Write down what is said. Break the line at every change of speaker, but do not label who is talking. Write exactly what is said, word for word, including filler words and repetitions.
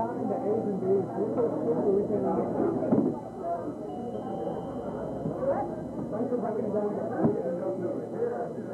combine the A's and B's. We're so stupid we cannot. Thanks for bringing it down.